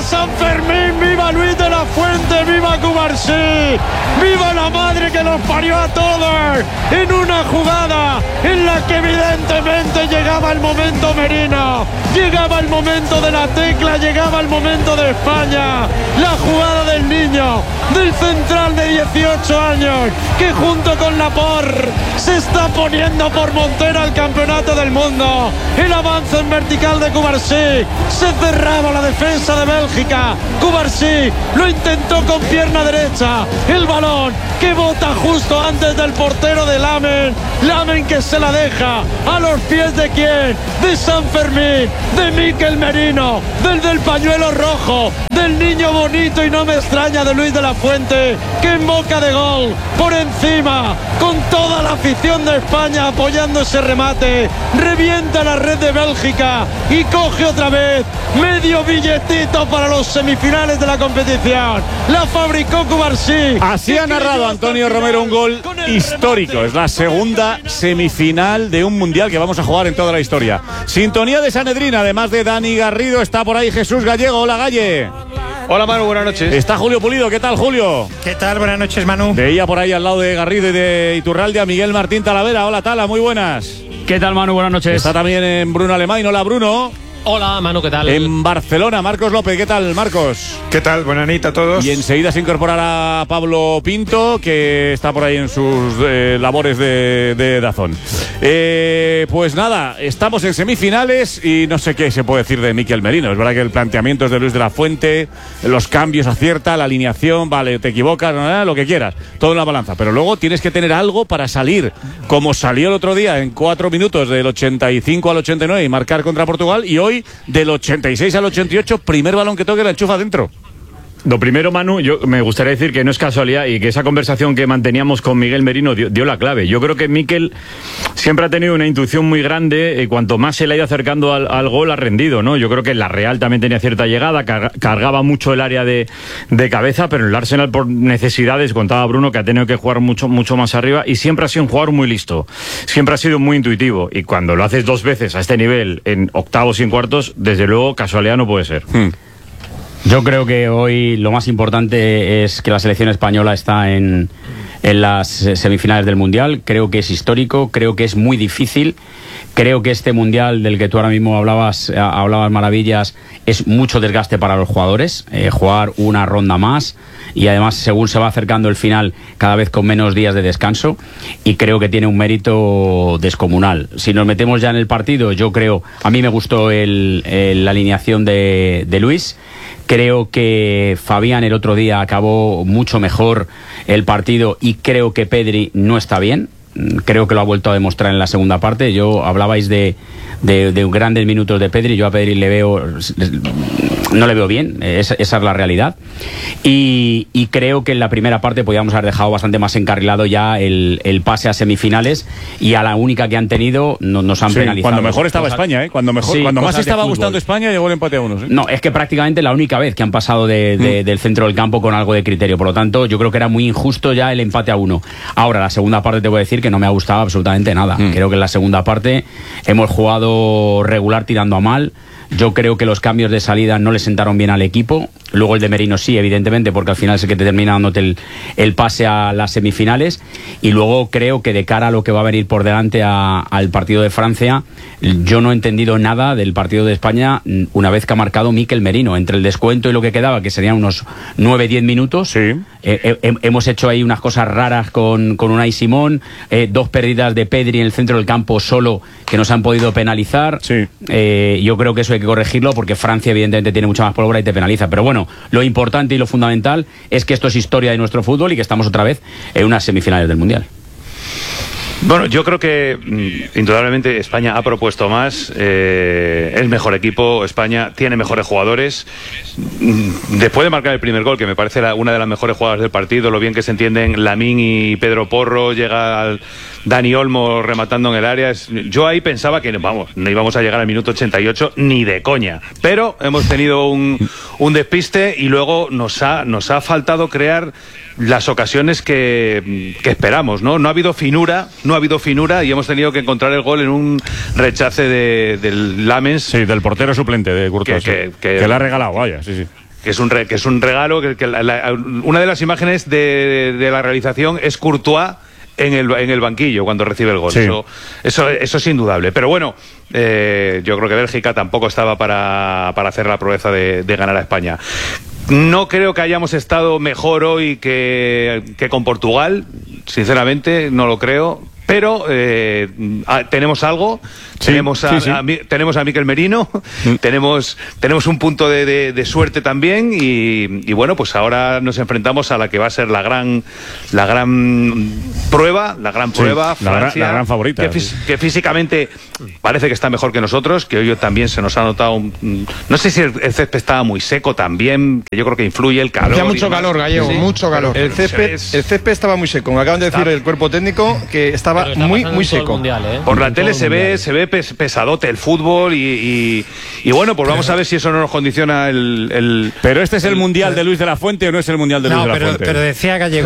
San Fermín, viva Luis de la Fuente, viva Cubarsí, viva la madre que nos parió a todos, en una jugada en la que evidentemente llegaba el momento Merino, llegaba el momento de la tecla, llegaba el momento de España, la jugada del niño, del central de 18 años, que junto con Laporte se está poniendo por montera el campeonato del mundo. El avance en vertical de Cubarsí, se cerraba la defensa de Bélgica, Cubarsí lo intentó con pierna derecha, el balón que bota justo antes del portero de Lamen que se la deja a los pies de quién, de San Fermín, de Mikel Merino, del pañuelo rojo, del niño bonito y no me extraña de Luis de la Fuente, que en boca de gol, por encima, con toda la afición de España apoyando ese remate, revienta la red de Bélgica y coge otra vez medio billetito para los semifinales de la competición. La fabricó Cubarsí. Así ha narrado Antonio Romero un gol histórico. Es la segunda semifinal de un mundial que vamos a jugar en toda la historia. Sintonía de Sanedrín, además de Dani Garrido, está por ahí Jesús Gallego. Hola, Galle. Hola, Manu, buenas noches. Está Julio Pulido. ¿Qué tal, Julio? ¿Qué tal? Buenas noches, Manu. Veía por ahí al lado de Garrido y de Iturralde a Miguel Martín Talavera. Hola, Tala, muy buenas. ¿Qué tal, Manu? Buenas noches. Está también en Bruno Alemán. Hola, Bruno. Hola, Manu, ¿qué tal? En Barcelona, Marcos López. ¿Qué tal, Marcos? ¿Qué tal? Buenas noches a todos. Y enseguida se incorporará Pablo Pinto, que está por ahí en sus labores de Dazón. Pues nada, estamos en semifinales y no sé qué se puede decir de Mikel Merino. Es verdad que el planteamiento es de Luis de la Fuente, los cambios acierta, la alineación, vale, te equivocas, lo que quieras, todo en la balanza. Pero luego tienes que tener algo para salir, como salió el otro día en 4 minutos del 85 al 89 y marcar contra Portugal, y hoy del 86 al 88, primer balón que toque la enchufa dentro. Lo primero, Manu, yo me gustaría decir que no es casualidad y que esa conversación que manteníamos con Miguel Merino dio la clave. Yo creo que Mikel siempre ha tenido una intuición muy grande y cuanto más se le ha ido acercando al gol ha rendido, ¿no? Yo creo que la Real también tenía cierta llegada, cargaba mucho el área de cabeza, pero en el Arsenal por necesidades, contaba Bruno, que ha tenido que jugar mucho más arriba y siempre ha sido un jugador muy listo, siempre ha sido muy intuitivo y cuando lo haces 2 veces a este nivel, en octavos y en cuartos, desde luego casualidad no puede ser. Yo creo que hoy lo más importante es que la selección española está en las semifinales del Mundial. Creo que es histórico, creo que es muy difícil. Creo que este Mundial del que tú ahora mismo hablabas maravillas, es mucho desgaste para los jugadores. Jugar una ronda más y además según se va acercando el final cada vez con menos días de descanso, y creo que tiene un mérito descomunal. Si nos metemos ya en el partido, yo creo, a mí me gustó la alineación de Luis. Creo que Fabián el otro día acabó mucho mejor el partido y creo que Pedri no está bien. Creo que lo ha vuelto a demostrar en la segunda parte. Hablabais de grandes minutos de Pedri. Yo a Pedri no le veo bien, esa es la realidad. Y creo que en la primera parte podíamos haber dejado bastante más encarrilado ya el pase a semifinales, y a la única que han tenido nos han penalizado. Cuando mejor estaba España, cuando más estaba gustando España, llegó el empate a 1. ¿sí? No, es que prácticamente la única vez que han pasado del centro del campo con algo de criterio. Por lo tanto, yo creo que era muy injusto ya el empate a 1. Ahora, la segunda parte te voy a decir que no me ha gustado absolutamente nada. Creo que en la segunda parte hemos jugado regular tirando a mal. Yo creo que los cambios de salida no le sentaron bien al equipo. Luego el de Merino sí, evidentemente, porque al final es el que te termina dándote el pase a las semifinales. Y luego creo que de cara a lo que va a venir por delante al partido de Francia, yo no he entendido nada del partido de España una vez que ha marcado Mikel Merino. Entre el descuento y lo que quedaba, que serían unos 9-10 minutos, sí. Hemos hecho ahí unas cosas raras con Unai Simón, 2 pérdidas de Pedri en el centro del campo solo que nos han podido penalizar. Sí. Yo creo que eso hay que corregirlo, porque Francia evidentemente tiene mucha más pólvora y te penaliza. Pero bueno, lo importante y lo fundamental es que esto es historia de nuestro fútbol y que estamos otra vez en unas semifinales del Mundial. Bueno, yo creo que indudablemente España ha propuesto más, es mejor equipo, España tiene mejores jugadores. Después de marcar el primer gol, que me parece una de las mejores jugadas del partido, lo bien que se entienden Lamine y Pedro Porro, llega al Dani Olmo rematando en el área. Yo ahí pensaba que no íbamos a llegar al minuto 88 ni de coña, pero hemos tenido un despiste y luego nos ha faltado crear las ocasiones que esperamos, ¿no? No ha habido finura y hemos tenido que encontrar el gol en un rechace del Lamens. Sí, del portero suplente de Courtois, que le ha regalado, vaya, sí. que es un regalo, una de las imágenes de la realización es Courtois en el banquillo cuando recibe el gol. Sí. Eso es indudable. Pero bueno, yo creo que Bélgica tampoco estaba para hacer la proeza de ganar a España. No creo que hayamos estado mejor hoy que con Portugal, sinceramente, no lo creo. Pero tenemos algo, tenemos a Mikel Merino, tenemos un punto de suerte también y bueno, pues ahora nos enfrentamos a la que va a ser la gran prueba, Francia, la gran favorita, que físicamente parece que está mejor que nosotros, que hoy también se nos ha notado no sé si el césped estaba muy seco también, que yo creo que influye el calor. Hacía mucho calor, Gallego, ¿sí? Mucho calor. El césped estaba muy seco, me acaban de decir el cuerpo técnico que estaba muy seco. Mundial, ¿eh? Por la tele se ve pesadote el fútbol y bueno, pues vamos a ver si eso no nos condiciona el... Pero ¿este es el Mundial de Luis de la Fuente o no es el Mundial de Luis de la Fuente? Pero decía Gallego,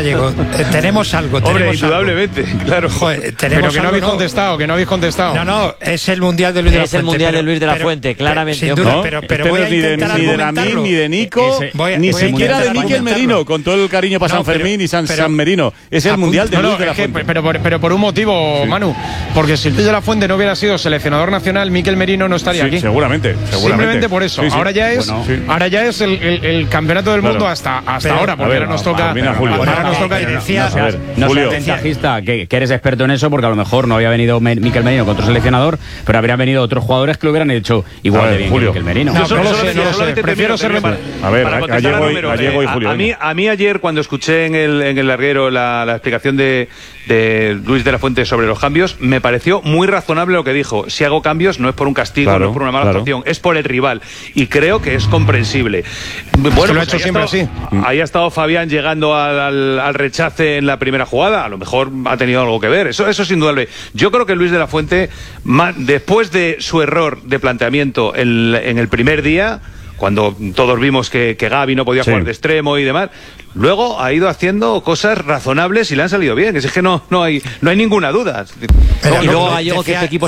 tenemos algo. Hombre, indudablemente, claro. Joder, pero que no habéis contestado, No, es el Mundial de Luis de la Fuente. Es el Mundial de Luis de la Fuente, claramente. Sin duda, pero voy a intentar ni de Lamine, ni de Nico, ni siquiera de Mikel Merino, con todo el cariño para San Fermín y San Merino. Es el Mundial de Luis de la Fuente. Pero por un motivo, sí. Manu, porque si el Luis de la Fuente no hubiera sido seleccionador nacional, Mikel Merino no estaría aquí. Seguramente. Simplemente por eso. Sí. Ahora ya es el campeonato del mundo hasta ahora, porque ahora nos toca. Ahora nos toca. No seas ventajista, que eres experto en eso, porque a lo mejor no había venido Mikel Merino con otro seleccionador, pero habrían venido otros jugadores que lo hubieran hecho igual de bien que Mikel Merino. No lo sé. Prefiero ser. A ver, Gallego y Julio. A mí ayer, cuando escuché en el larguero la explicación de Luis de la Fuente sobre los cambios, me pareció muy razonable lo que dijo. Si hago cambios no es por un castigo, no es por una mala actuación, es por el rival, y creo que es comprensible. Bueno, lo ha hecho siempre así. Ahí ha estado Fabián llegando al rechace en la primera jugada, a lo mejor ha tenido algo que ver, eso es indudable. Yo creo que Luis de la Fuente, después de su error de planteamiento en el primer día, cuando todos vimos que Gavi no podía jugar de extremo y demás, luego ha ido haciendo cosas razonables y le han salido bien. Es que no hay ninguna duda. Y luego Gallego, que este equipo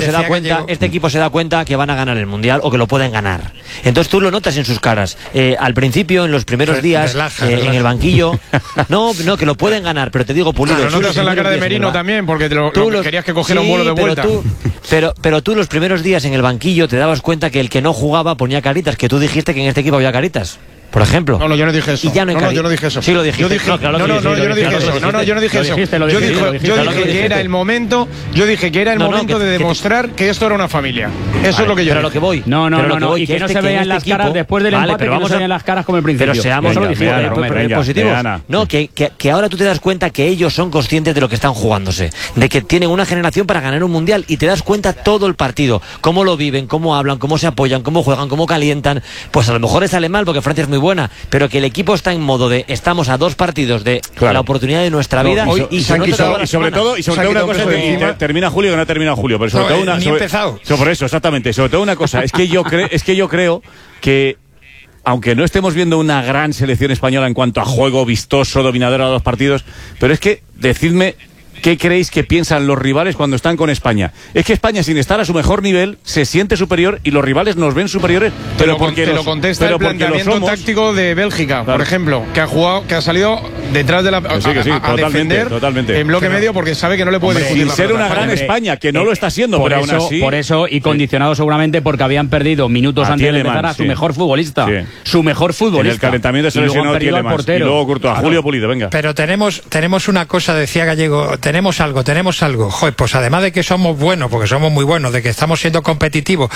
se da cuenta que van a ganar el Mundial o que lo pueden ganar. Entonces tú lo notas en sus caras. Al principio, en los primeros días, en el banquillo, no, que lo pueden ganar, pero te digo, Pulido. Lo notas en la cara de Merino también, porque querías que cogiera un vuelo de vuelta. Pero tú los primeros días en el banquillo te dabas cuenta que el que no jugaba ponía caritas, que tú dijiste que en este equipo había caritas. Por ejemplo. No, yo no dije eso. Y ya no, yo no dije eso. Sí lo dijiste. Yo dije, yo no dije eso. Yo no dije eso. Yo dije que era el momento. Yo dije que era el momento de demostrar que esto era una familia. Eso es lo que yo. Pero lo que voy. No. Y que no se vean las caras después del empate, que no se vean las caras como el principio. Pero seamos positivos. No, que ahora tú te das cuenta que ellos son conscientes de lo que están jugándose, de que tienen una generación para ganar un mundial, y te das cuenta todo el partido, cómo lo viven, cómo hablan, cómo se apoyan, cómo juegan, cómo calientan. Pues a lo mejor les sale mal porque Francia es muy buena, pero que el equipo está en modo de estamos a 2 partidos de la oportunidad de nuestra vida, y sobre todo una cosa, termina Julio, que no ha terminado Julio, pero sobre todo una por eso, exactamente, sobre todo una cosa, es que yo creo que, aunque no estemos viendo una gran selección española en cuanto a juego vistoso, dominadora de los partidos, pero es que, decidme, ¿qué creéis que piensan los rivales cuando están con España? Es que España, sin estar a su mejor nivel, se siente superior y los rivales nos ven superiores. Pero te lo contesta el planteamiento táctico de Bélgica, por ejemplo, que ha salido detrás de la a defender en bloque medio, porque sabe que no le puede discutir. Sin ser una gran España, que no lo está siendo, pero aún así. Por eso, y condicionado seguramente porque habían perdido minutos antes de empezar a su mejor futbolista. Su mejor futbolista. En el calentamiento se lesionó Tielemans. Y luego Courtois. Julio Pulido, venga. Pero tenemos una cosa, decía Gallego. Tenemos algo. Joder, pues además de que somos buenos, porque somos muy buenos, de que estamos siendo competitivos,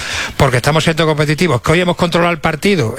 que hoy hemos controlado el partido,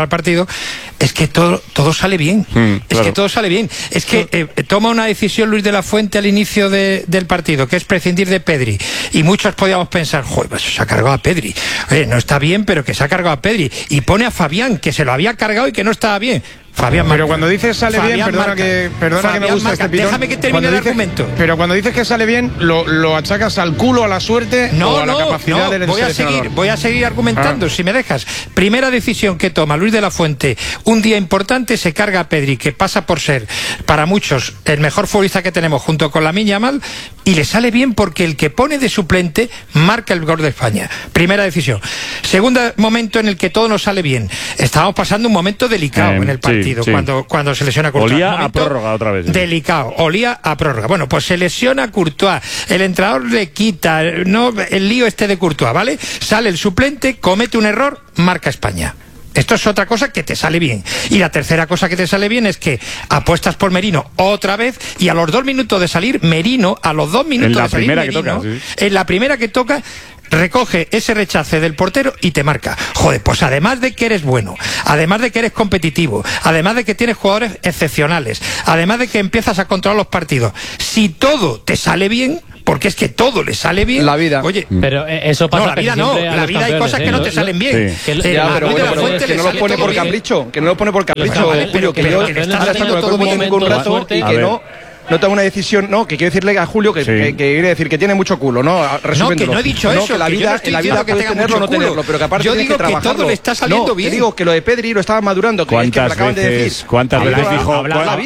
es que todo sale bien. Que todo sale bien. Es que toma una decisión Luis de la Fuente al inicio del partido, que es prescindir de Pedri. Y muchos podíamos pensar, joder, pues se ha cargado a Pedri. Oye, no está bien, pero que se ha cargado a Pedri. Y pone a Fabián, que se lo había cargado y que no estaba bien. Pero cuando dices sale bien, perdona que me gusta este pitón. Déjame que termine el argumento. Pero cuando dices que sale bien, lo achacas al culo, a la suerte o a la capacidad del seleccionador. Voy a seguir argumentando, si me dejas. Primera decisión que toma Luis de la Fuente, un día importante, se carga a Pedri, que pasa por ser, para muchos, el mejor futbolista que tenemos junto con Lamine Yamal, y le sale bien porque el que pone de suplente marca el gol de España. Primera decisión. Segundo momento en el que todo nos sale bien. Estábamos pasando un momento delicado en el partido. Cuando se lesiona Courtois. Olía a prórroga otra vez. Delicado, olía a prórroga. Bueno, pues se lesiona Courtois, el entrenador le quita el lío de Courtois, ¿vale? Sale el suplente, comete un error, marca España. Esto es otra cosa que te sale bien. Y la tercera cosa que te sale bien es que apuestas por Merino otra vez y a los 2 minutos de salir, Merino, a los 2 minutos de salir, Merino, en la primera que toca, recoge ese rechace del portero y te marca. Joder, pues además de que eres bueno, además de que eres competitivo, además de que tienes jugadores excepcionales, además de que empiezas a controlar los partidos, si todo te sale bien, porque es que todo le sale bien. La vida. Oye, pero eso pasa. No, la vida no. La vida hay cosas que no te salen bien. Sí. Pero que no lo pone por capricho. Que no lo pone por capricho, Julio. Que yo está todo muy bien un rato y que no toma una decisión, no, que quiero decirle a Julio que quiere decir que tiene mucho culo, ¿no? No, que no he dicho eso. Que la vida puedes tenerlo o no tenerlo, pero que aparte yo tienes que trabajarlo. Que todo le está saliendo bien. Te digo que lo de Pedri lo estaba madurando, que me acaban de decir. ¿Cuántas veces dijo?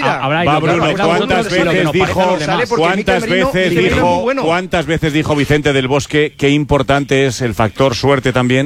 ¿Cuántas veces dijo Vicente del Bosque qué importante es el factor suerte también,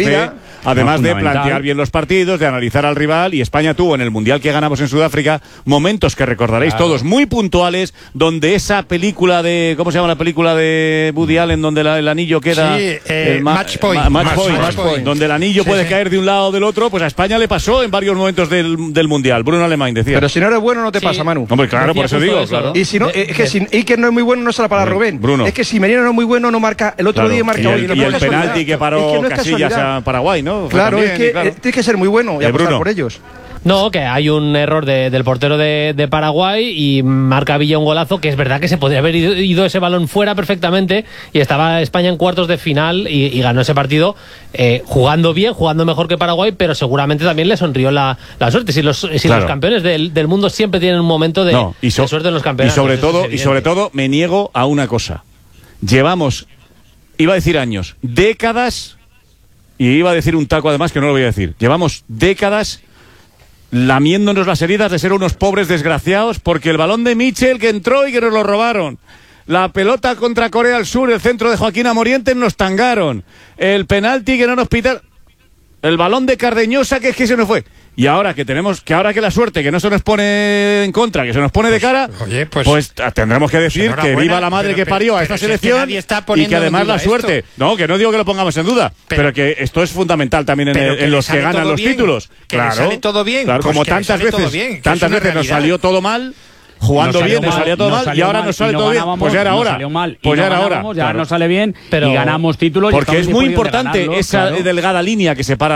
además de plantear bien los partidos, de analizar al rival? Y España tuvo en el Mundial que ganamos en Sudáfrica momentos que recordaréis todos muy puntuales, donde esa película de, ¿cómo se llama la película de Woody Allen, donde el anillo queda el Match Point, donde el anillo puede caer de un lado o del otro? Pues a España le pasó en varios momentos del Mundial. Bruno Alemán decía. Pero si no eres bueno no te pasa, Manu. Hombre, claro, por eso digo, claro. Y si no, es que si Iker no es muy bueno, no será para Rubén. Bruno. Es que si Merino no es muy bueno, no marca. El otro día marca hoy. Y el penalti que paró Casillas a Paraguay, ¿no? Claro, es que tienes que ser muy bueno y apostar por ellos. No, que hay un error del portero de Paraguay y marca Villa un golazo, que es verdad que se podría haber ido ese balón fuera perfectamente y estaba España en cuartos de final y ganó ese partido jugando bien, jugando mejor que Paraguay, pero seguramente también le sonrió la suerte. Si los campeones del mundo siempre tienen un momento de suerte en los campeonatos. Y sobre todo me niego a una cosa. Llevamos, iba a decir años, décadas, y iba a decir un taco además que no lo voy a decir. Llevamos décadas lamiéndonos las heridas de ser unos pobres desgraciados porque el balón de Mitchell que entró y que nos lo robaron, la pelota contra Corea del Sur, el centro de Joaquín Amorientes nos tangaron, el penalti que no nos pitaron, el balón de Cardeñosa que es que se nos fue. Y ahora que la suerte que no se nos pone en contra, que se nos pone de cara, pues tendremos que decir que viva la madre que parió a esta selección y que además la suerte, no, que no digo que lo pongamos en duda, pero que esto es fundamental también en los que ganan los títulos. Claro, sale todo bien. Claro, como tantas veces nos salió todo mal. Jugando bien, nos salía todo mal y ahora nos sale todo bien. Pues ya era hora. Pues ya era hora. Ya nos sale bien y ganamos títulos. Porque es muy importante esa delgada línea que separa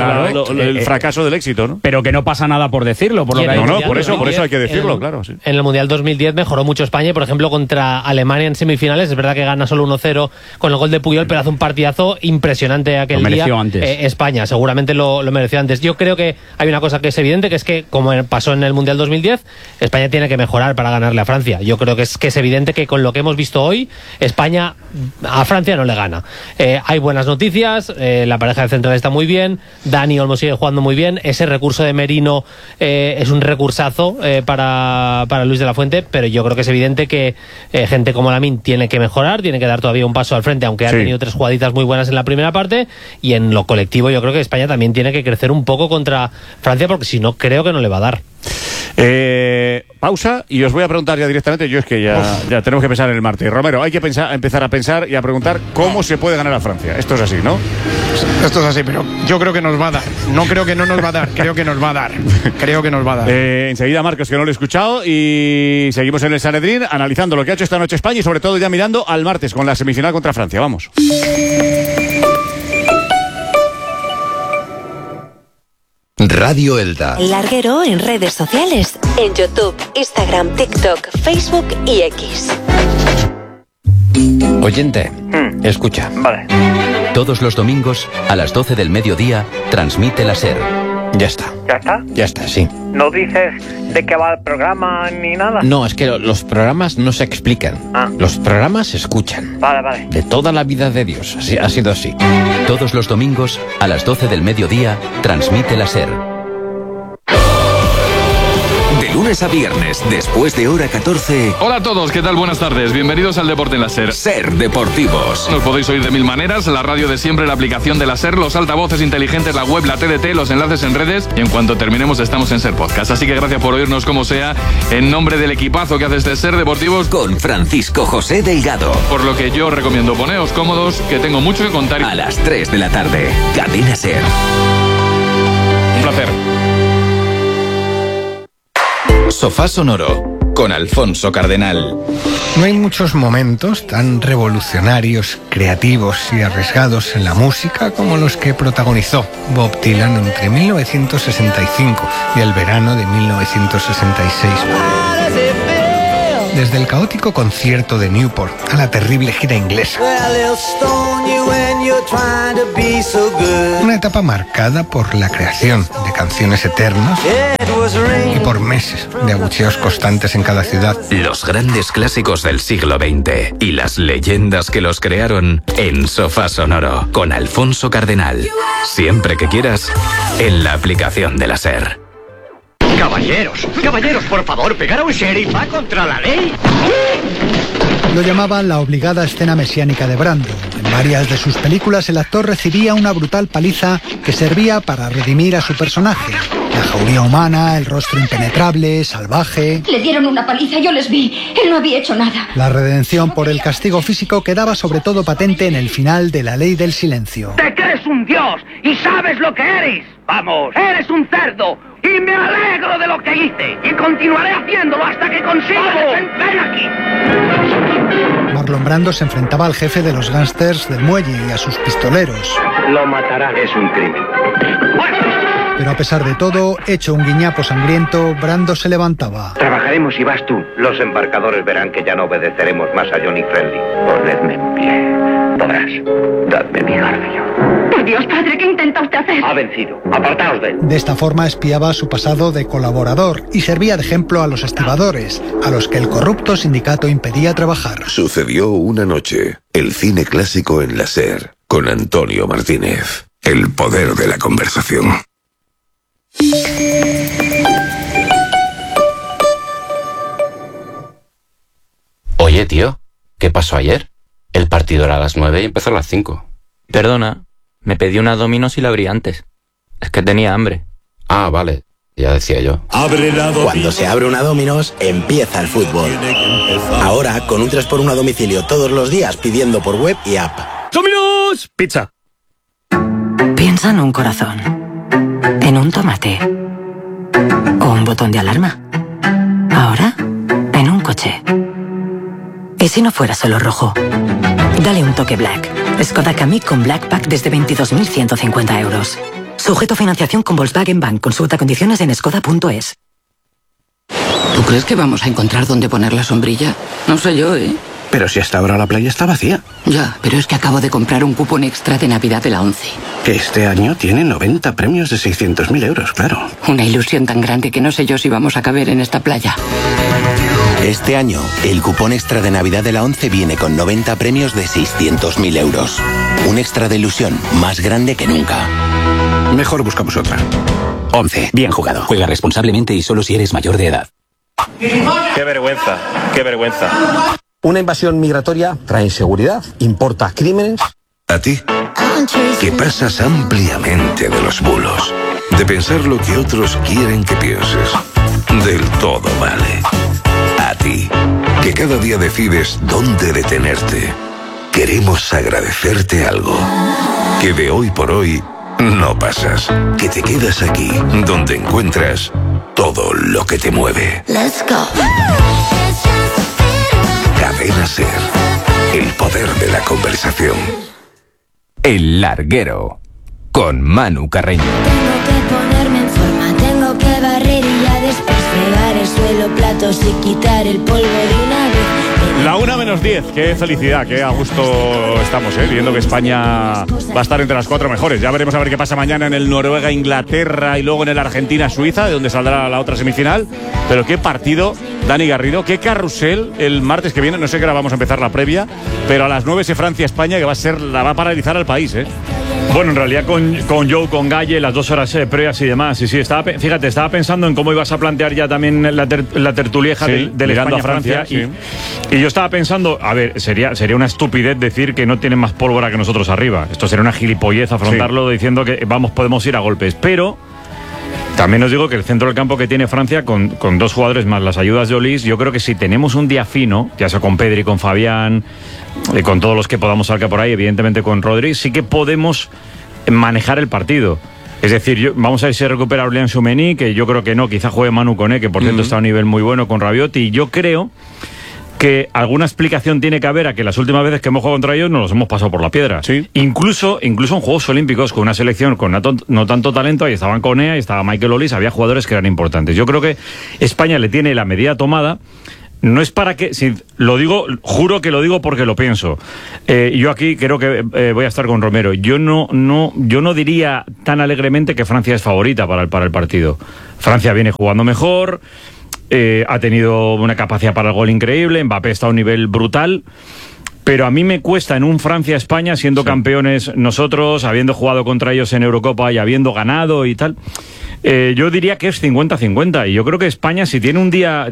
el fracaso del éxito, ¿no? Pero que no pasa nada por decirlo. Por eso hay que decirlo, claro. Sí. En el Mundial 2010 mejoró mucho España y, por ejemplo, contra Alemania en semifinales. Es verdad que gana solo 1-0 con el gol de Puyol, pero hace un partidazo impresionante aquel día. España seguramente lo mereció antes. Yo creo que hay una cosa que es evidente, que es que, como pasó en el Mundial 2010, España tiene que mejorar para ganarle a Francia. Yo creo que es evidente que con lo que hemos visto hoy, España a Francia no le gana. Hay buenas noticias, la pareja de central está muy bien, Dani Olmo sigue jugando muy bien, ese recurso de Merino es un recursazo para Luis de la Fuente, pero yo creo que es evidente que gente como Lamine tiene que mejorar, tiene que dar todavía un paso al frente, aunque ha tenido 3 jugaditas muy buenas en la primera parte, y en lo colectivo yo creo que España también tiene que crecer un poco contra Francia, porque si no, creo que no le va a dar. Pausa y os voy a preguntar ya directamente. Yo es que ya tenemos que pensar en el martes. Romero, hay que empezar a pensar y a preguntar cómo se puede ganar a Francia. Esto es así, ¿no? Esto es así, pero yo creo que nos va a dar. No creo que no nos va a dar, creo que nos va a dar. Creo que nos va a dar. Enseguida Marcos, que no lo he escuchado, y seguimos en el Sanedrín analizando lo que ha hecho esta noche España y sobre todo ya mirando al martes con la semifinal contra Francia. Vamos. Radio Elda. El Larguero en redes sociales, en YouTube, Instagram, TikTok, Facebook y X. Oyente, escucha. Vale. Todos los domingos, a las 12 del mediodía, transmite la SER, Ya está. ¿Ya está? Ya está, sí. ¿No dices de qué va el programa ni nada? No, es que los programas no se explican. Los programas se escuchan. Vale. De toda la vida de Dios. Así, ha sido así. Todos los domingos, a las 12 del mediodía, transmite la SER. De lunes a viernes, después de hora 14. Hola a todos, ¿qué tal? Buenas tardes. Bienvenidos al Deporte en la SER. SER Deportivos. Nos podéis oír de mil maneras, la radio de siempre, la aplicación de la SER, los altavoces inteligentes, la web, la TDT, los enlaces en redes, y en cuanto terminemos estamos en SER Podcast. Así que gracias por oírnos como sea, en nombre del equipazo que hace este SER Deportivos. Con Francisco José Delgado. Por lo que yo os recomiendo poneos cómodos, que tengo mucho que contar. A las 3 de la tarde, Cadena SER. Un placer. Sofá Sonoro, con Alfonso Cardenal. No hay muchos momentos tan revolucionarios, creativos y arriesgados en la música como los que protagonizó Bob Dylan entre 1965 y el verano de 1966. Desde el caótico concierto de Newport a la terrible gira inglesa. Una etapa marcada por la creación de canciones eternas y por meses de abucheos constantes en cada ciudad. Los grandes clásicos del siglo XX y las leyendas que los crearon en Sofá Sonoro con Alfonso Cardenal. Siempre que quieras, en la aplicación de la SER. Caballeros, por favor, pegar a un sheriff va contra la ley. Lo llamaban la obligada escena mesiánica de Brando. En varias de sus películas el actor recibía una brutal paliza que servía para redimir a su personaje. La jauría humana, el rostro impenetrable, salvaje. Le dieron una paliza, yo les vi. Él no había hecho nada. La redención por el castigo físico quedaba sobre todo patente en el final de La Ley del Silencio. ¡Te crees un dios y sabes lo que eres! ¡Vamos! ¡Eres un cerdo! ¡Y me alegro de lo que hice! ¡Y continuaré haciéndolo hasta que consiga ven aquí! Marlon Brando se enfrentaba al jefe de los gángsters del muelle y a sus pistoleros. Lo matarán. Es un crimen. Pero a pesar de todo, hecho un guiñapo sangriento, Brando se levantaba. Trabajaremos y vas tú. Los embarcadores verán que ya no obedeceremos más a Johnny Friendly. Ponedme en pie. Podrás. Dadme mi garfio. Por Dios, padre, ¿qué intenta usted hacer? Ha vencido. Apartaos de él. De esta forma espiaba su pasado de colaborador y servía de ejemplo a los estibadores, a los que el corrupto sindicato impedía trabajar. Sucedió una noche. El cine clásico en la SER, con Antonio Martínez. El poder de la conversación. Oye, tío, ¿qué pasó ayer? El partido era a las 9 y empezó a las 5. Perdona, me pedí una Domino's y la abrí antes. Es que tenía hambre. Ah, vale, ya decía yo. Cuando se abre una Domino's, empieza el fútbol. Ahora, con un 3x1 a domicilio todos los días, pidiendo por web y app. ¡Domino's! Pizza. Piensa en un corazón, en un tomate o un botón de alarma. Ahora, en un coche. ¿Y si no fuera solo rojo? Dale un toque Black. Skoda Kamiq con Black Pack desde 22.150 euros. Sujeto a financiación con Volkswagen Bank. Consulta condiciones en skoda.es. ¿Tú crees que vamos a encontrar dónde poner la sombrilla? No sé yo, ¿eh? Pero si hasta ahora la playa está vacía. Ya, pero es que acabo de comprar un cupón extra de Navidad de la ONCE. Que este año tiene 90 premios de 600.000 euros, claro. Una ilusión tan grande que no sé yo si vamos a caber en esta playa. Este año, el cupón extra de Navidad de la ONCE viene con 90 premios de 600.000 euros. Un extra de ilusión más grande que nunca. Mejor buscamos otra. ONCE, bien jugado. Juega responsablemente y solo si eres mayor de edad. ¡Qué vergüenza! ¡Qué vergüenza! Una invasión migratoria trae inseguridad, importa crímenes. ¿A ti? Que pasas ampliamente de los bulos, de pensar lo que otros quieren que pienses. Del todo vale. A ti, que cada día decides dónde detenerte. Queremos agradecerte algo. Que de hoy por hoy no pasas. Que te quedas aquí, donde encuentras todo lo que te mueve. Let's go. Cadena SER. El poder de la conversación. El Larguero, con Manu Carreño. Tengo que ponerme en forma, tengo que barrer y ya después fregar el suelo. de los platos y quitar el polvo de una vez. La 1:10, qué felicidad, qué a gusto estamos, viendo que España va a estar entre las 4 mejores. Ya veremos a ver qué pasa mañana en el Noruega-Inglaterra y luego en el Argentina-Suiza, de donde saldrá la otra semifinal. Pero qué partido, Dani Garrido, qué carrusel el martes que viene. No sé qué hora vamos a empezar la previa, pero a las 9 ese Francia-España, que la va a paralizar al país, Bueno, en realidad con Joe, con Galle, las 2 horas previas y demás. Y sí, estaba pensando en cómo ibas a plantear ya también la tertulieja del España-Francia. Y yo estaba pensando, a ver, sería una estupidez decir que no tienen más pólvora que nosotros arriba. Esto sería una gilipollez afrontarlo diciendo que podemos ir a golpes. Pero también os digo que el centro del campo que tiene Francia, con 2 jugadores más las ayudas de Olís, yo creo que si tenemos un día fino, ya sea con Pedri, con Fabián, con todos los que podamos sacar por ahí, evidentemente con Rodri, sí que podemos manejar el partido. Es decir, vamos a ver si recupera Aurélien Tchouameni, que yo creo que no, quizá juegue Manu Koné, que por cierto está a un nivel muy bueno con Rabiot, y yo creo que alguna explicación tiene que haber a que las últimas veces que hemos jugado contra ellos nos los hemos pasado por la piedra. Sí. Incluso en Juegos Olímpicos, con una selección con no tanto talento, ahí estaban Koné, ahí estaba Michael Olise, había jugadores que eran importantes. Yo creo que España le tiene la medida tomada. No es para que, si lo digo, juro que lo digo porque lo pienso. Yo aquí creo que voy a estar con Romero. Yo no diría tan alegremente que Francia es favorita para el partido. Francia viene jugando mejor. Ha tenido una capacidad para el gol increíble, Mbappé está a un nivel brutal, pero a mí me cuesta en un Francia-España, siendo campeones nosotros, habiendo jugado contra ellos en Eurocopa y habiendo ganado y tal, yo diría que es 50-50, y yo creo que España, si tiene un día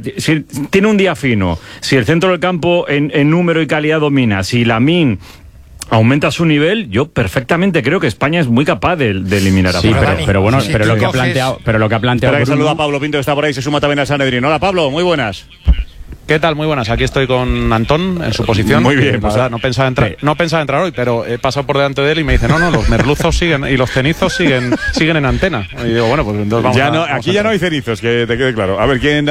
fino, si el centro del campo en número y calidad domina, si Lamine aumenta su nivel, yo perfectamente creo que España es muy capaz de eliminar a Francia. Pero bueno, pero lo que ha planteado Espera, que saluda a Pablo Pinto, que está por ahí, se suma también a Sanedrín. Hola Pablo, muy buenas. ¿Qué tal? Muy buenas. Aquí estoy con Antón en su posición. Muy bien. Pues no pensaba entrar hoy, pero he pasado por delante de él y me dice, no, los merluzos siguen y los cenizos siguen en antena. Y digo, bueno, pues entonces vamos aquí ya no hay cenizos, que te quede claro. A ver, ¿quién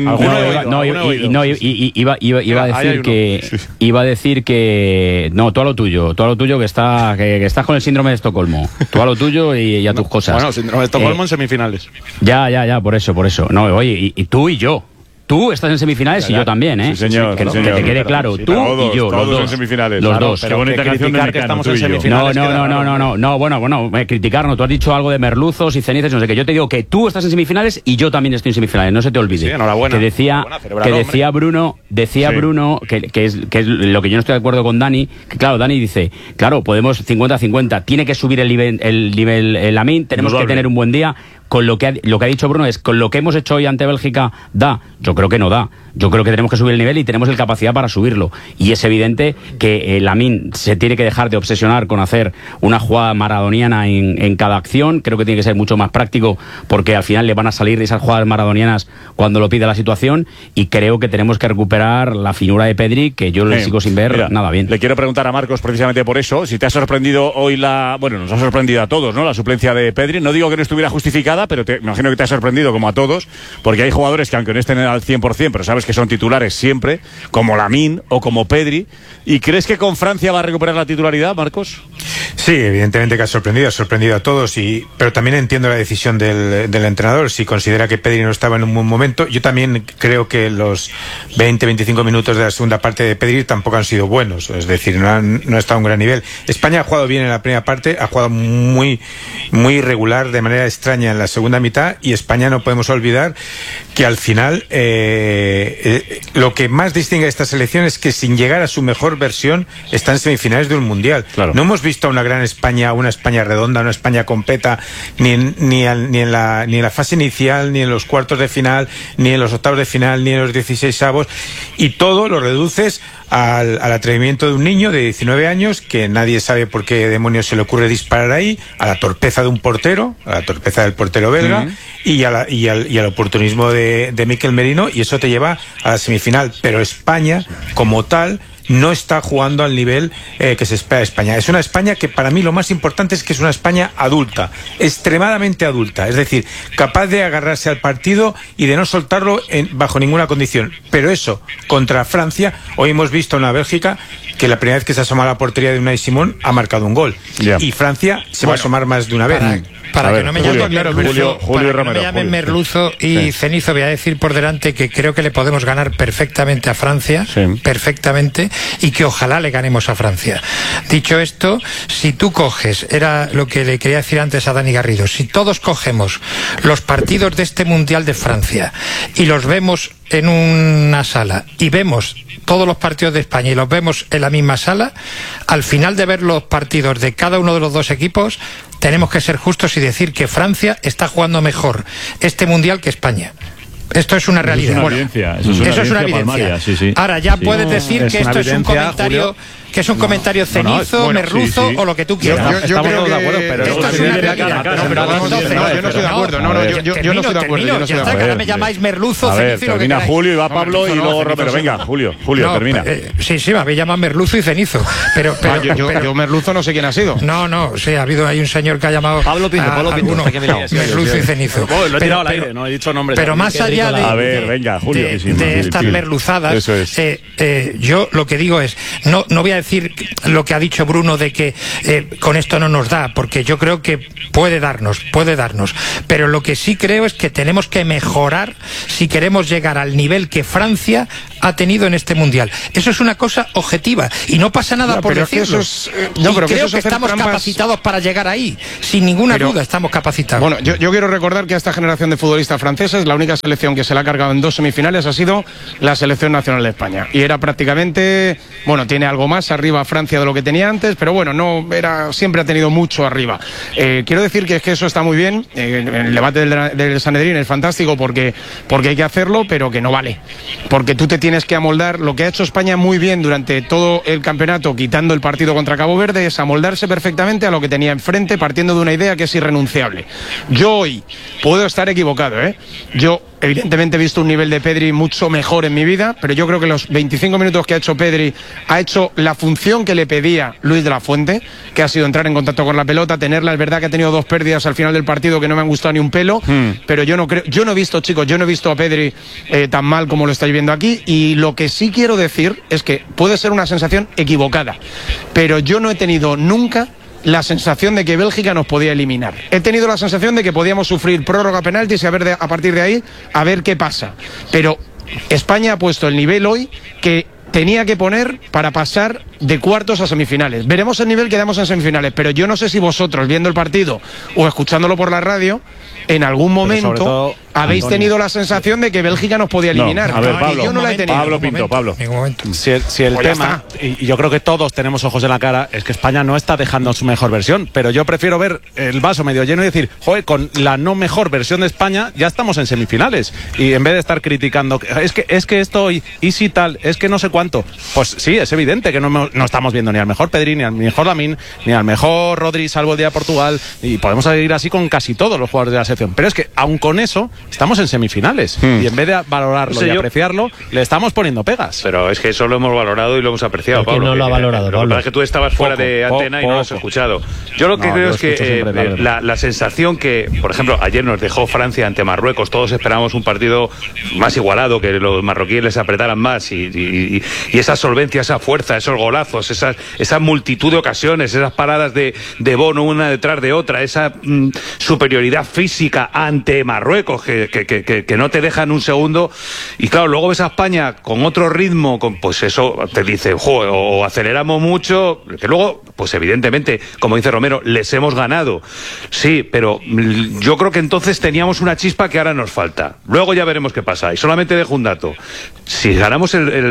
iba a decir que no, tú a lo tuyo que estás con el síndrome de Estocolmo. Tú a lo tuyo y a tus cosas. Bueno, síndrome de Estocolmo en semifinales. Ya, por eso. No, oye, y tú y yo. Tú estás en semifinales y yo también, Sí, señor. Que te quede claro, tú y yo, los dos. En semifinales. Los dos. Pero bonita canción de que estamos en semifinales. No, bueno, criticarnos. Tú has dicho algo de merluzos y cenizas, no sé qué. Yo te digo que tú estás en semifinales y yo también estoy en semifinales. No se te olvide. Sí, enhorabuena. Que decía Bruno, que es lo que yo no estoy de acuerdo con Dani, que claro, Dani dice, claro, podemos 50-50, tiene que subir el nivel Lamine, tenemos que tener un buen día. Con lo que ha dicho Bruno es, con lo que hemos hecho hoy ante Bélgica, ¿da? Yo creo que no da. Yo creo que tenemos que subir el nivel y tenemos la capacidad para subirlo. Y es evidente que Lamine se tiene que dejar de obsesionar con hacer una jugada maradoniana en cada acción. Creo que tiene que ser mucho más práctico, porque al final le van a salir esas jugadas maradonianas cuando lo pide la situación. Y creo que tenemos que recuperar la finura de Pedri, que yo le sigo sin ver nada bien. Le quiero preguntar a Marcos precisamente por eso. Si te ha sorprendido hoy nos ha sorprendido a todos, ¿no? La suplencia de Pedri. No digo que no estuviera justificada, pero me imagino que te ha sorprendido como a todos, porque hay jugadores que aunque no estén al 100%, pero sabes que son titulares siempre, como Lamine o como Pedri. ¿Y crees que con Francia va a recuperar la titularidad, Marcos? Sí, evidentemente que ha sorprendido a todos, pero también entiendo la decisión del entrenador. Si considera que Pedri no estaba en un buen momento, yo también creo que los 20-25 minutos de la segunda parte de Pedri tampoco han sido buenos, es decir, no ha estado a un gran nivel. España ha jugado bien en la primera parte, ha jugado muy irregular, de manera extraña en la segunda mitad, y España no podemos olvidar que al final lo que más distingue a esta selección es que sin llegar a su mejor versión está en semifinales de un mundial. Claro. No hemos visto a una gran España, una España redonda, una España completa, ni en la fase inicial, ni en los cuartos de final, ni en los octavos de final, ni en los 16avos, y todo lo reduces al atrevimiento de un niño de 19 años que nadie sabe por qué demonios se le ocurre disparar ahí, a la torpeza de un portero, a la torpeza del portero belga, y al oportunismo de Mikel Merino, y eso te lleva a la semifinal. Pero España, como tal, no está jugando al nivel que se espera de España. Es una España que, para mí, lo más importante es que es una España adulta, extremadamente adulta, es decir, capaz de agarrarse al partido y de no soltarlo bajo ninguna condición. Pero eso, contra Francia, hoy hemos visto una Bélgica que la primera vez que se asoma a la portería de Unai Simón ha marcado un gol. Y Francia se va a asomar más de una vez. Para que no me llamen merluzo y Sí. cenizo, voy a decir por delante que creo que le podemos ganar perfectamente a Francia, perfectamente, y que ojalá le ganemos a Francia. Dicho esto, si tú coges, era lo que le quería decir antes a Dani Garrido, si todos cogemos los partidos de este Mundial de Francia y los vemos en una sala y vemos todos los partidos de España y los vemos en la misma sala, al final de ver los partidos de cada uno de los dos equipos, tenemos que ser justos y decir que Francia está jugando mejor este Mundial que España. Esto es una realidad. Eso es una evidencia. Palmaria, sí. Ahora ya puedes decir que esto es un comentario, Julio, que es un comentario cenizo, merluzo o lo que tú quieras. Yo creo que de acuerdo, pero esto es una realidad. Yo no estoy de acuerdo. Yo no estoy de acuerdo. Ya está, que ahora me llamáis merluzo, cenizo y lo que termina queráis. Julio y va Pablo y luego Romero. Venga, Julio, termina. Sí, me habéis llamado merluzo y cenizo. Pero yo merluzo no sé quién ha sido. No, sí, ha habido ahí un señor que ha llamado Pablo Pinto, merluzo y cenizo. Lo he tirado al aire, no he dicho nombres. Pero más allá de estas merluzadas, yo lo que digo es, no voy a decir lo que ha dicho Bruno de que con esto no nos da, porque yo creo que puede darnos, pero lo que sí creo es que tenemos que mejorar si queremos llegar al nivel que Francia ha tenido en este Mundial. Eso es una cosa objetiva y no pasa nada por decirlo. Creo que estamos capacitados para llegar ahí, sin ninguna duda estamos capacitados. Bueno, yo quiero recordar que a esta generación de futbolistas franceses, la única selección que se la ha cargado en 2 semifinales ha sido la selección nacional de España. Y era prácticamente, tiene algo más arriba Francia de lo que tenía antes, pero siempre ha tenido mucho arriba. Quiero decir que es que eso está muy bien, el debate del Sanedrín es fantástico porque hay que hacerlo, pero que no vale. Porque tú te tienes que amoldar, lo que ha hecho España muy bien durante todo el campeonato, quitando el partido contra Cabo Verde, es amoldarse perfectamente a lo que tenía enfrente, partiendo de una idea que es irrenunciable. Yo hoy puedo estar equivocado, Yo evidentemente he visto un nivel de Pedri mucho mejor en mi vida, pero yo creo que los 25 minutos que ha hecho Pedri ha hecho la función que le pedía Luis de la Fuente, que ha sido entrar en contacto con la pelota, tenerla. Es verdad que ha tenido 2 pérdidas al final del partido que no me han gustado ni un pelo, pero yo no he visto a Pedri tan mal como lo estáis viendo aquí, y lo que sí quiero decir es que puede ser una sensación equivocada, pero yo no he tenido nunca la sensación de que Bélgica nos podía eliminar. He tenido la sensación de que podíamos sufrir prórroga, penaltis y a partir de ahí a ver qué pasa. Pero España ha puesto el nivel hoy que tenía que poner para pasar de cuartos a semifinales. Veremos el nivel que damos en semifinales, pero yo no sé si vosotros, viendo el partido o escuchándolo por la radio, en algún momento habéis tenido la sensación de que Bélgica nos podía eliminar. A ver, Pablo, yo no la he tenido. Pablo Pinto, Pablo. Si el tema, y yo creo que todos tenemos ojos en la cara, es que España no está dejando su mejor versión, pero yo prefiero ver el vaso medio lleno y decir, con la no mejor versión de España ya estamos en semifinales, y en vez de estar criticando, es que esto y si tal, es que no sé cuánto, pues sí, es evidente que no estamos viendo ni al mejor Pedri, ni al mejor Lamine, ni al mejor Rodri, salvo el día de Portugal, y podemos seguir así con casi todos los jugadores de la sección, pero es que aun con eso estamos en semifinales, y en vez de valorarlo y apreciarlo, le estamos poniendo pegas. Pero es que eso lo hemos valorado y lo hemos apreciado, Pablo. No lo ha valorado, Pablo. Lo que pasa es que tú estabas fuera de antena y no lo has escuchado. Yo lo que creo es que la sensación que, por ejemplo, ayer nos dejó Francia ante Marruecos, todos esperábamos un partido más igualado, que los marroquíes les apretaran más, y esa solvencia, esa fuerza, esos golazos, esa multitud de ocasiones, esas paradas de Bono una detrás de otra, esa superioridad física ante Marruecos que no te dejan un segundo. Y claro, luego ves a España con otro ritmo, pues eso te dice, o aceleramos mucho, que luego, pues evidentemente, como dice Romero, les hemos ganado. Sí, pero yo creo que entonces teníamos una chispa que ahora nos falta. Luego ya veremos qué pasa. Y solamente dejo un dato. Si ganamos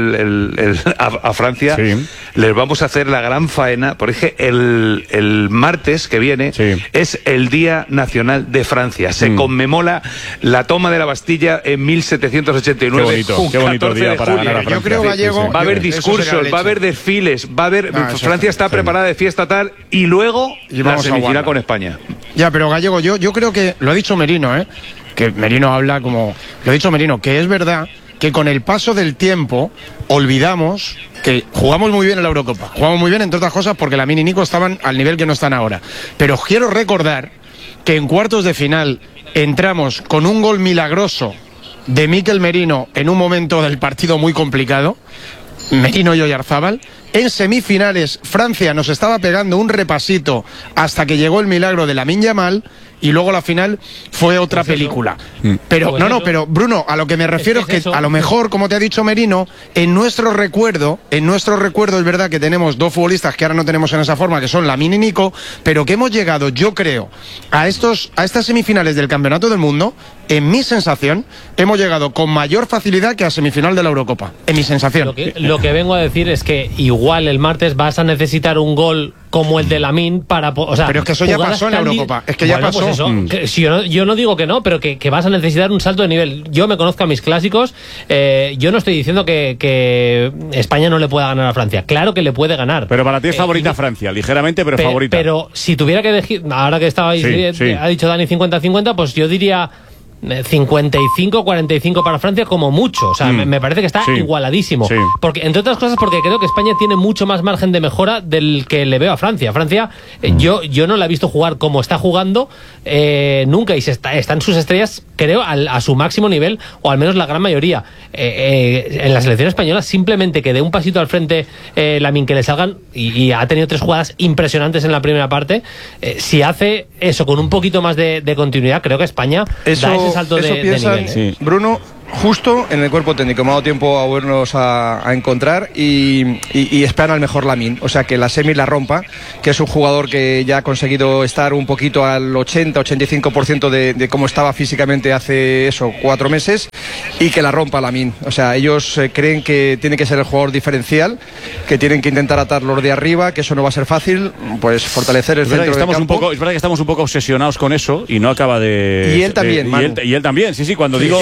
a Francia, les vamos a hacer la gran faena, porque el martes que viene es el Día Nacional de Francia. Se conmemora la toma de la Bastilla en 1789. Qué bonito día para ganar a Francia. Yo creo, Gallego, va a haber discursos, va a haber desfiles, va a haber... Francia está preparada de fiesta tal, y luego la semifinal con España. Ya, pero Gallego, yo creo que lo ha dicho Merino, que Merino habla como... Lo ha dicho Merino, que es verdad que con el paso del tiempo olvidamos que jugamos muy bien en la Eurocopa. Jugamos muy bien, entre otras cosas, porque Lamine y Nico estaban al nivel que no están ahora. Pero quiero recordar que en cuartos de final entramos con un gol milagroso de Mikel Merino en un momento del partido muy complicado. Merino y Oyarzábal. En semifinales, Francia nos estaba pegando un repasito hasta que llegó el milagro de Lamine Yamal, y luego la final fue otra película. Pero pero Bruno, a lo que me refiero es que a lo mejor, como te ha dicho Merino, en nuestro recuerdo es verdad que tenemos dos futbolistas que ahora no tenemos en esa forma, que son Lamine y Nico, pero que hemos llegado, yo creo, a estas semifinales del Campeonato del Mundo, en mi sensación, hemos llegado con mayor facilidad que a semifinal de la Eurocopa, en mi sensación. Lo que vengo a decir es que igual el martes vas a necesitar un gol como el de Lamine para... O sea, pero es que eso ya pasó en la Eurocopa, es que ya pasó. Pues eso, si yo no digo que no, pero que vas a necesitar un salto de nivel. Yo me conozco a mis clásicos, yo no estoy diciendo que España no le pueda ganar a Francia, claro que le puede ganar. Pero para ti es favorita Francia, ligeramente, pero favorita. Pero si tuviera que elegir, ahora que estabais, ha dicho Dani 50-50, pues yo diría 55-45 para Francia como mucho. O sea, me parece que está igualadísimo. Porque, entre otras cosas, porque creo que España tiene mucho más margen de mejora del que le veo a Francia. Francia, yo no la he visto jugar como está jugando nunca, y están sus estrellas, creo, a su máximo nivel, o al menos la gran mayoría. En la selección española, simplemente que dé un pasito al frente Lamine, que le salgan, y ha tenido 3 jugadas impresionantes en la primera parte. Si hace eso con un poquito más de continuidad, creo que España da ese salto de nivel. Bruno, justo en el cuerpo técnico me ha dado tiempo a volvernos a encontrar y esperan al mejor Lamine, o sea que la semi la rompa, que es un jugador que ya ha conseguido estar un poquito al 80-85% de cómo estaba físicamente hace 4 meses, y que la rompa Lamine. O sea, ellos creen que tiene que ser el jugador diferencial, que tienen que intentar atarlos de arriba, que eso no va a ser fácil, pues fortalecer el centro del campo. Es verdad que estamos un poco obsesionados con eso y no acaba de... Y él también, y él también, sí, cuando digo...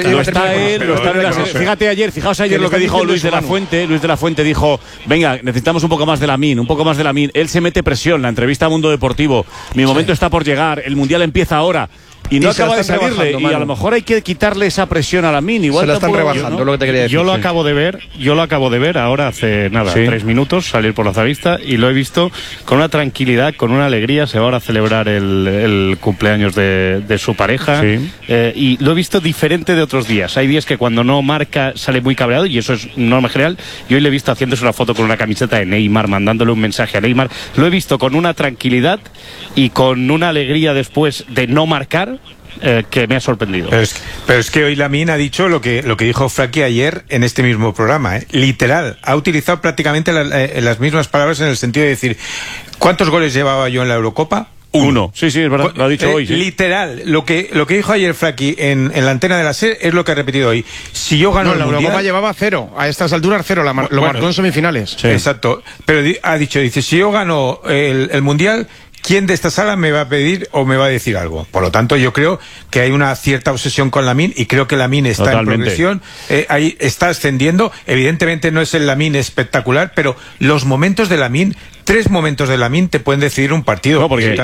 Fijaos ayer lo que dijo Luis de la Fuente. Luis de la Fuente dijo, venga, necesitamos un poco más de Lamine, Él se mete presión, la entrevista a Mundo Deportivo, mi momento está por llegar, el Mundial empieza ahora. Y no acaba de salirle, y a lo mejor hay que quitarle esa presión a Lamine. Igual se la están rebajando, lo que te quería decir. Yo lo acabo de ver ahora hace 3 minutos, salir por la Zavista, y lo he visto con una tranquilidad, con una alegría. Se va ahora a celebrar el cumpleaños de su pareja, y lo he visto diferente de otros días. Hay días que cuando no marca sale muy cabreado, y eso es normal general, y hoy le he visto haciéndose una foto con una camiseta de Neymar, mandándole un mensaje a Neymar. Lo he visto con una tranquilidad y con una alegría después de no marcar, que me ha sorprendido. Pero es que hoy Lamine ha dicho lo que dijo Frankie ayer en este mismo programa, literal, ha utilizado prácticamente las mismas palabras, en el sentido de decir, ¿cuántos goles llevaba yo en la Eurocopa? 1. Sí, es verdad, lo ha dicho hoy. Literal, lo que dijo ayer Frankie en la antena de la SER es lo que ha repetido hoy. Si yo gano el la Mundial, Eurocopa llevaba 0, a estas alturas 0, lo marcó en semifinales. Exacto, pero ha dicho, si yo gano el Mundial, ¿quién de esta sala me va a pedir o me va a decir algo? Por lo tanto, yo creo que hay una cierta obsesión con Lamine, y creo que Lamine está en progresión, ahí está ascendiendo. Evidentemente no es el Lamine espectacular, pero los momentos de Lamine, 3 momentos de Lamine te pueden decidir un partido. No, porque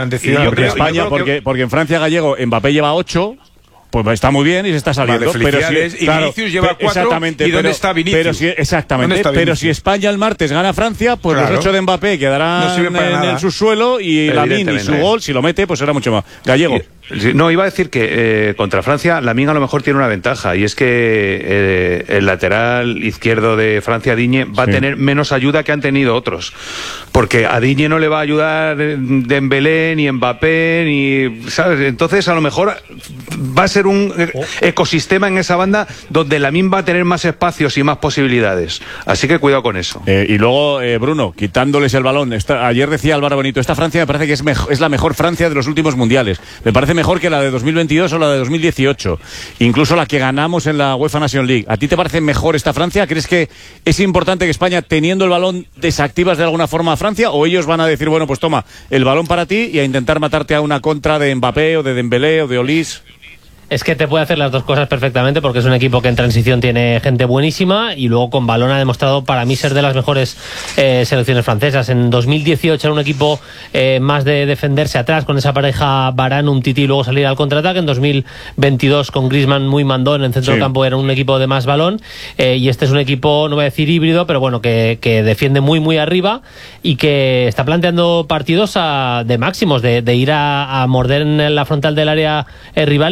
en Francia Gallego Mbappé lleva 8. Pues está muy bien y se está saliendo. Vale, pero Vinicius lleva 4. ¿Y dónde está Vinicius? Pero si España el martes gana a Francia, pues los 8 de Mbappé quedarán en el subsuelo, y Lamine y su gol, si lo mete, pues será mucho más. Gallego. No, iba a decir que contra Francia Lamine a lo mejor tiene una ventaja, y es que el lateral izquierdo de Francia, Digne, va a tener menos ayuda que han tenido otros, porque a Digne no le va a ayudar Dembélé ni Mbappé ni, ¿sabes? Entonces a lo mejor va a ser un ecosistema en esa banda donde Lamine va a tener más espacios y más posibilidades, así que cuidado con eso. Y luego Bruno, quitándoles el balón, ayer decía Álvaro Benito, esta Francia me parece que es la mejor Francia de los últimos mundiales, me parece mejor que la de 2022 o la de 2018, incluso la que ganamos en la UEFA Nation League. ¿A ti te parece mejor esta Francia? ¿Crees que es importante que España, teniendo el balón, desactivas de alguna forma a Francia, o ellos van a decir, bueno, pues toma el balón para ti y a intentar matarte a una contra de Mbappé o de Dembélé o de Olís? Es que te puede hacer las dos cosas perfectamente, porque es un equipo que en transición tiene gente buenísima, y luego con balón ha demostrado para mí ser de las mejores selecciones francesas. En 2018 era un equipo más de defenderse atrás, con esa pareja Varane-Umtiti, y luego salir al contraataque. En 2022 con Griezmann muy mandón en el centro del campo, era un equipo de más balón, y este es un equipo, no voy a decir híbrido, pero bueno, que defiende muy muy arriba, y que está planteando partidos de máximos, de ir a morder en la frontal del área rival y embotellar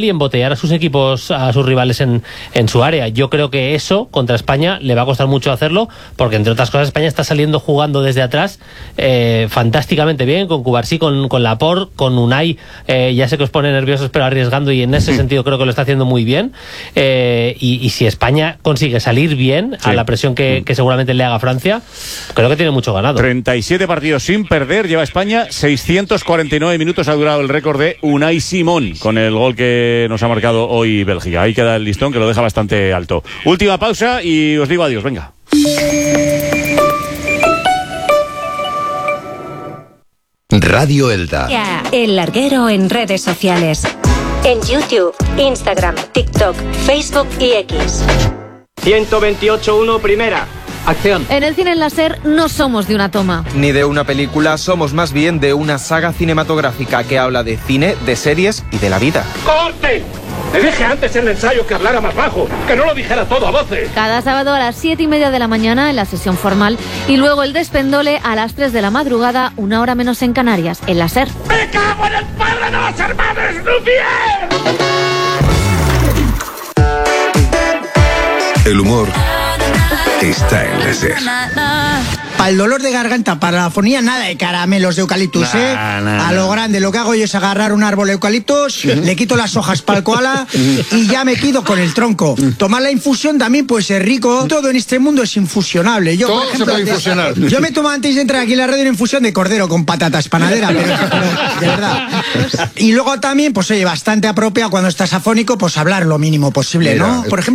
pillar a sus equipos, a sus rivales en su área. Yo creo que eso contra España le va a costar mucho hacerlo, porque entre otras cosas España está saliendo jugando desde atrás fantásticamente bien, con Cubarsí, con Laporte, con Unai. Ya sé que os pone nerviosos, pero arriesgando, y en ese sentido creo que lo está haciendo muy bien. Y si España consigue salir bien a la presión que seguramente le haga Francia, creo que tiene mucho ganado. 37 partidos sin perder lleva España, 649 minutos ha durado el récord de Unai Simón con el gol que nos ha marcado hoy Bélgica. Ahí queda el listón, que lo deja bastante alto. Última pausa y os digo adiós, venga. Radio Elda. El Larguero en redes sociales. En YouTube, Instagram, TikTok, Facebook y X. 128.1 primera. Acción. En el cine en láser no somos de una toma. Ni de una película, somos más bien de una saga cinematográfica que habla de cine, de series y de la vida. ¡Corte! Te dije antes en el ensayo que hablara más bajo, que no lo dijera todo a voces. Cada sábado a las 7:30 de la mañana en la sesión formal y luego el despendole a las 3 de la madrugada, 1 hora menos en Canarias, en láser. ¡Me cago en el padre de los hermanos Lumière! El humor está en la SER. Para el dolor de garganta, para la afonía, nada de caramelos de eucaliptus, A lo grande, lo que hago yo es agarrar un árbol de eucaliptus, le quito las hojas para el koala y ya me quedo con el tronco. Tomar la infusión también puede ser rico. Todo en este mundo es infusionable. Yo, todo por ejemplo, se puede infusionar. Yo me tomo antes de entrar aquí en la radio una infusión de cordero con patatas panadera, pero de verdad. Y luego también, pues oye, bastante apropiado cuando estás afónico, pues hablar lo mínimo posible, ¿no? Por ejemplo,